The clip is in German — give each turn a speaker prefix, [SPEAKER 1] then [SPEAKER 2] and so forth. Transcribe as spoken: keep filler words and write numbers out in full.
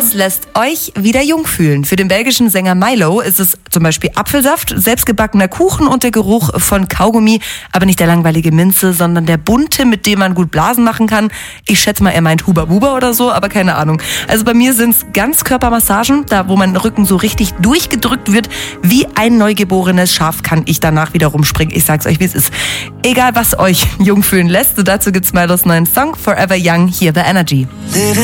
[SPEAKER 1] Was lässt euch wieder jung fühlen? Für den belgischen Sänger Milo ist es zum Beispiel Apfelsaft, selbstgebackener Kuchen und der Geruch von Kaugummi, aber nicht der langweilige Minze, sondern der bunte, mit dem man gut Blasen machen kann. Ich schätze mal, er meint Huba Buba oder so, aber keine Ahnung. Also bei mir sind es Ganzkörpermassagen, da wo mein Rücken so richtig durchgedrückt wird. Wie ein neugeborenes Schaf kann ich danach wieder rumspringen. Ich sag's euch, wie es ist. Egal, was euch jung fühlen lässt, dazu gibt's Milos neuen Song Forever Young, hier The Energy.